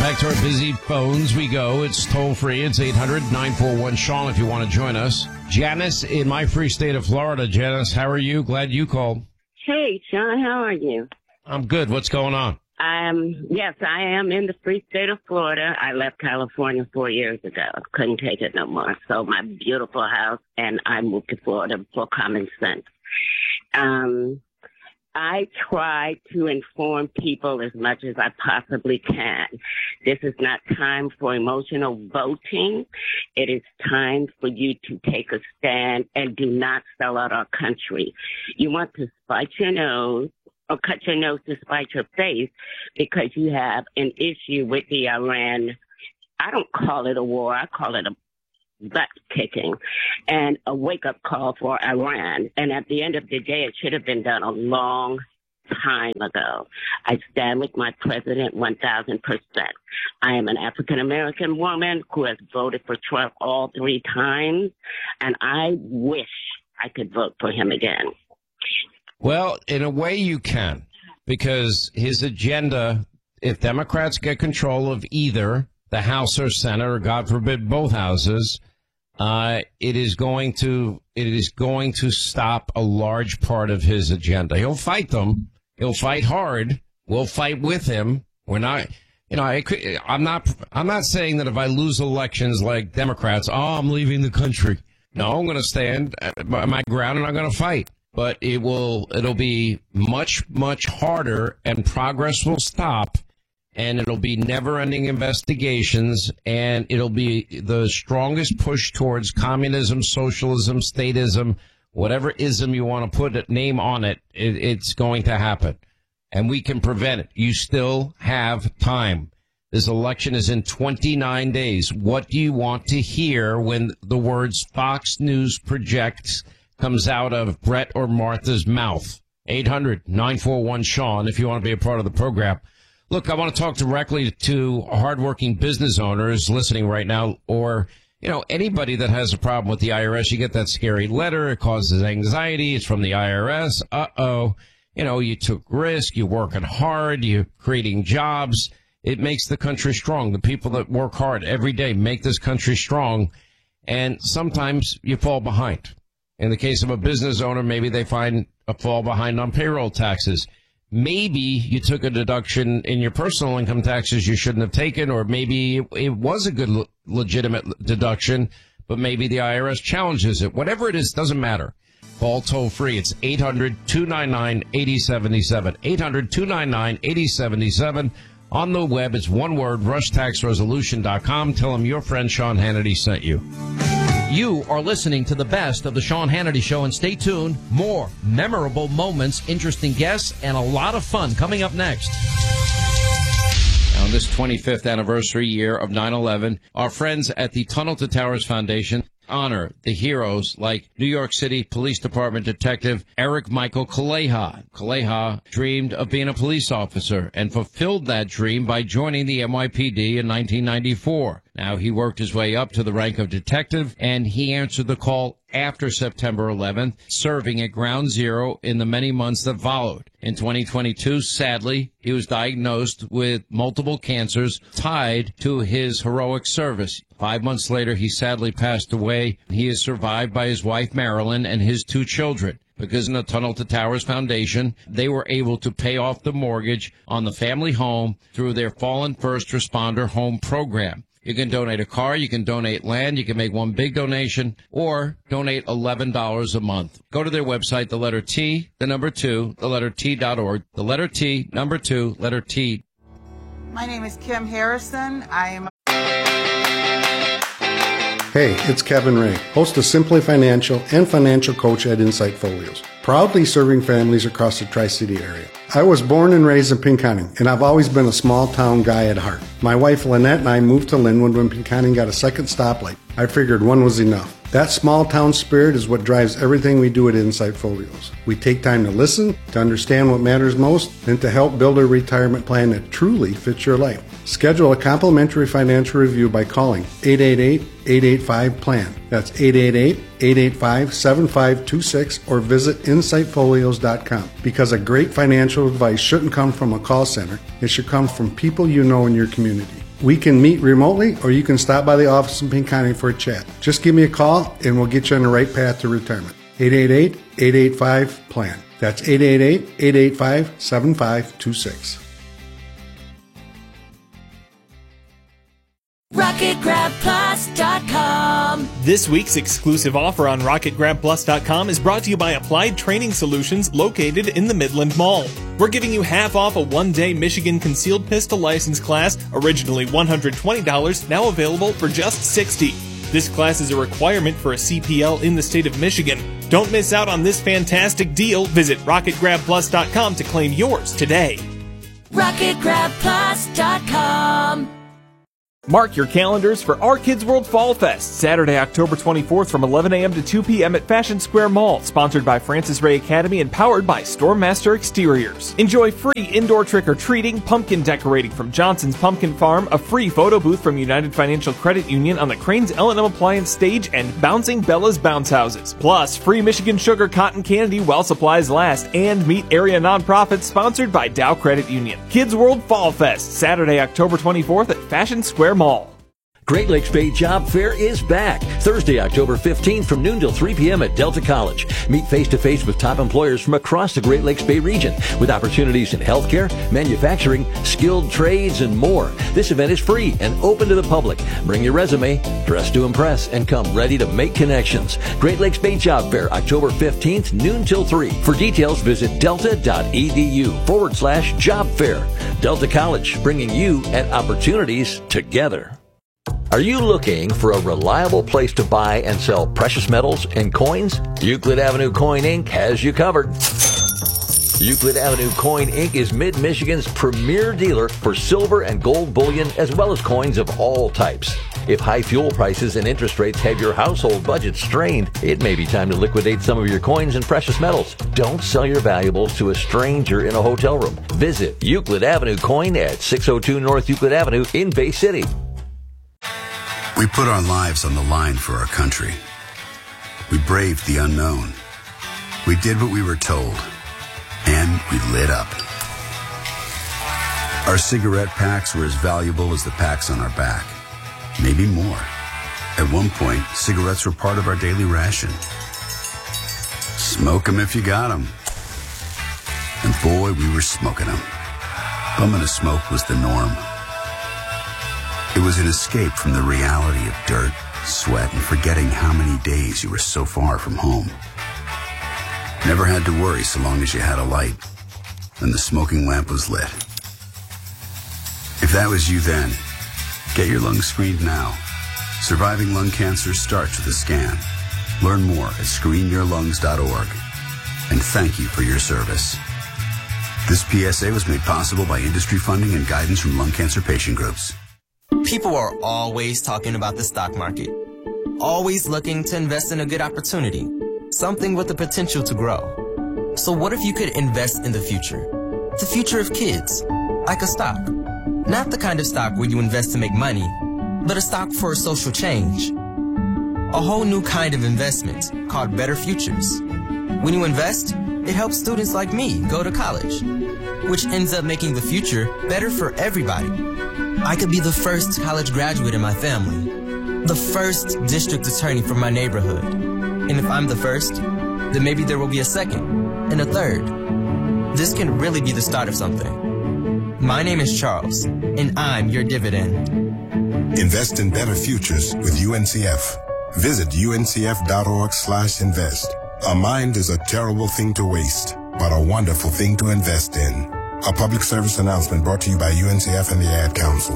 Back to our busy phones we go. It's toll free. It's 800-941-SEAN if you want to join us. Janice in my free state of Florida. Janice, how are you? Glad you called. Hey, Sean, how are you? I'm good. What's going on? Yes, I am in the free state of Florida. I left California 4 years ago. Couldn't take it no more. Sold my beautiful house, and I moved to Florida for common sense. I try to inform people as much as I possibly can. This is not time for emotional voting. It is time for you to take a stand and do not sell out our country. You want to spite your nose or cut your nose to spite your face because you have an issue with the Iran. I don't call it a war. I call it a butt kicking and a wake-up call for Iran. And at the end of the day, it should have been done a long time ago. I stand with my president 1,000%. I am an African-American woman who has voted for Trump all 3 times, and I wish I could vote for him again. Well, in a way you can, because his agenda, if Democrats get control of either the House or Senate, or God forbid both houses, it is going to stop a large part of his agenda. He'll fight them. He'll fight hard. We'll fight with him. We're not, I'm not saying that if I lose elections like Democrats, I'm leaving the country. No, I'm going to stand my ground and I'm going to fight. But it'll be much, much harder, and progress will stop, and it'll be never-ending investigations, and it'll be the strongest push towards communism, socialism, statism, whatever ism you want to put a name on it, it's going to happen. And we can prevent it. You still have time. This election is in 29 days. What do you want to hear when the words Fox News projects comes out of Brett or Martha's mouth? 800-941-SEAN if you want to be a part of the program. Look, I want to talk directly to hardworking business owners listening right now, or, anybody that has a problem with the IRS. You get that scary letter. It causes anxiety. It's from the IRS. You took risk. You're working hard. You're creating jobs. It makes the country strong. The people that work hard every day make this country strong. And sometimes you fall behind. In the case of a business owner, maybe they find a fall behind on payroll taxes. Maybe you took a deduction in your personal income taxes you shouldn't have taken, or maybe it was a good, legitimate deduction, but maybe the IRS challenges it. Whatever it is, doesn't matter. Call toll free. It's 800-299-8077. 800-299-8077. On the web, it's one word, rushtaxresolution.com. Tell them your friend Sean Hannity sent you. You are listening to the best of the Sean Hannity Show, and stay tuned. More memorable moments, interesting guests, and a lot of fun coming up next. On this 25th anniversary year of 9/11, our friends at the Tunnel to Towers Foundation honor the heroes like New York City Police Department Detective Eric Michael Kaleha. Kaleha dreamed of being a police officer and fulfilled that dream by joining the NYPD in 1994. Now, he worked his way up to the rank of detective, and he answered the call after September 11th, serving at Ground Zero in the many months that followed. In 2022, sadly, he was diagnosed with multiple cancers tied to his heroic service. 5 months later, he sadly passed away. He is survived by his wife, Marilyn, and his 2 children. Because in the Tunnel to Towers Foundation, they were able to pay off the mortgage on the family home through their Fallen First Responder Home Program. You can donate a car, you can donate land, you can make one big donation, or donate $11 a month. Go to their website, the letter T, the number 2, the letter T.org. The letter T, number 2, letter T. My name is Kim Harrison. I am Hey, it's Kevin Ray, host of Simply Financial and financial coach at Insight Folios, proudly serving families across the Tri-City area. I was born and raised in Pinconning, and I've always been a small-town guy at heart. My wife Lynette and I moved to Linwood when Pinconning got a second stoplight. I figured one was enough. That small-town spirit is what drives everything we do at Insight Folios. We take time to listen, to understand what matters most, and to help build a retirement plan that truly fits your life. Schedule a complimentary financial review by calling 888-885-PLAN. That's 888-885-7526, or visit insightfolios.com. Because a great financial advice shouldn't come from a call center. It should come from people you know in your community. We can meet remotely, or you can stop by the office in Pinconning for a chat. Just give me a call, and we'll get you on the right path to retirement. 888-885-PLAN. That's 888-885-7526. RocketGrabPlus.com. This week's exclusive offer on RocketGrabPlus.com is brought to you by Applied Training Solutions located in the Midland Mall. We're giving you half off a one-day Michigan concealed pistol license class, originally $120, now available for just $60. This class is a requirement for a CPL in the state of Michigan. Don't miss out on this fantastic deal. Visit RocketGrabPlus.com to claim yours today. RocketGrabPlus.com. Mark your calendars for Our Kids World Fall Fest, Saturday, October 24th from 11 a.m. to 2 p.m. at Fashion Square Mall, sponsored by Francis Ray Academy and powered by Stormmaster Exteriors. Enjoy free indoor trick-or-treating, pumpkin decorating from Johnson's Pumpkin Farm, a free photo booth from United Financial Credit Union on the Crane's L&M Appliance stage, and Bouncing Bella's Bounce Houses. Plus, free Michigan Sugar Cotton Candy while supplies last, and meet area nonprofits sponsored by Dow Credit Union. Kids World Fall Fest, Saturday, October 24th at Fashion Square Mall. Great Lakes Bay Job Fair is back. Thursday, October 15th from noon till 3 p.m. at Delta College. Meet face-to-face with top employers from across the Great Lakes Bay region with opportunities in healthcare, manufacturing, skilled trades, and more. This event is free and open to the public. Bring your resume, dress to impress, and come ready to make connections. Great Lakes Bay Job Fair, October 15th, noon till 3. For details, visit delta.edu/job fair. Delta College, bringing you and opportunities together. Are you looking for a reliable place to buy and sell precious metals and coins? Euclid Avenue Coin Inc. has you covered. Euclid Avenue Coin Inc. is Mid-Michigan's premier dealer for silver and gold bullion as well as coins of all types. If high fuel prices and interest rates have your household budget strained, it may be time to liquidate some of your coins and precious metals. Don't sell your valuables to a stranger in a hotel room. Visit Euclid Avenue Coin at 602 North Euclid Avenue in Bay City. We put our lives on the line for our country. We braved the unknown. We did what we were told. And we lit up. Our cigarette packs were as valuable as the packs on our back. Maybe more. At one point, cigarettes were part of our daily ration. Smoke 'em if you got 'em. And boy, we were smoking 'em. Bumming a smoke was the norm. It was an escape from the reality of dirt, sweat, and forgetting how many days you were so far from home. Never had to worry so long as you had a light, and the smoking lamp was lit. If that was you then, get your lungs screened now. Surviving lung cancer starts with a scan. Learn more at screenyourlungs.org. And thank you for your service. This PSA was made possible by industry funding and guidance from lung cancer patient groups. People are always talking about the stock market, always looking to invest in a good opportunity, something with the potential to grow. So what if you could invest in the future of kids, like a stock? Not the kind of stock where you invest to make money, but a stock for social change. A whole new kind of investment called Better Futures. When you invest, it helps students like me go to college, which ends up making the future better for everybody. I could be the first college graduate in my family, the first district attorney from my neighborhood. And if I'm the first, then maybe there will be a second and a third. This can really be the start of something. My name is Charles, and I'm your dividend. Invest in better futures with UNCF. Visit uncf.org/invest. A mind is a terrible thing to waste, but a wonderful thing to invest in. A public service announcement brought to you by UNCF and the Ad Council.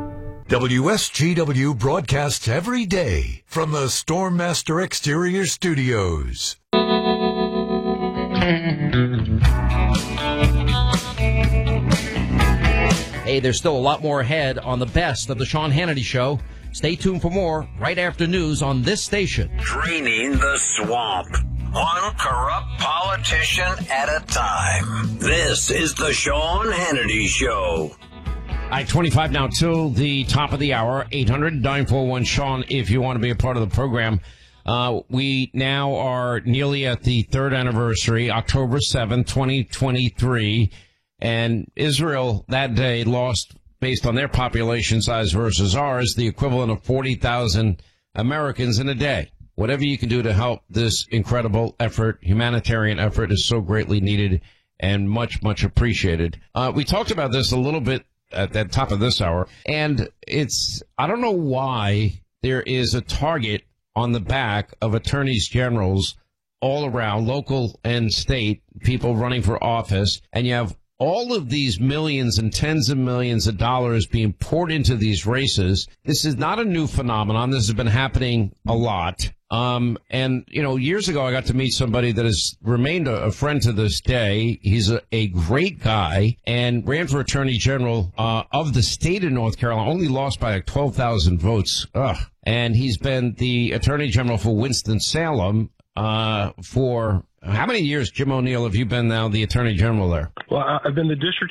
WSGW broadcasts every day from the Stormmaster Exterior Studios. Hey, there's still a lot more ahead on the best of the Sean Hannity Show. Stay tuned for more right after news on this station. Draining the swamp. One corrupt politician at a time. This is the Sean Hannity Show. I-25 now till the top of the hour. 800-941-SEAN if you want to be a part of the program. We now are nearly at the third anniversary, October 7th, 2023. And Israel that day lost based on their population size versus ours, the equivalent of 40,000 Americans in a day. Whatever you can do to help this incredible effort, humanitarian effort, is so greatly needed and much, much appreciated. We talked about this a little bit at the top of this hour, and I don't know why there is a target on the back of attorneys generals all around, local and state, people running for office, and you have all of these millions and tens of millions of dollars being poured into these races. This is not a new phenomenon. This has been happening a lot. And, years ago, I got to meet somebody that has remained a friend to this day. He's a great guy and ran for attorney general of the state of North Carolina, only lost by like 12,000 votes. And he's been the attorney general for Winston-Salem for how many years, Jim O'Neill, have you been now the attorney general there? Well, I've been the district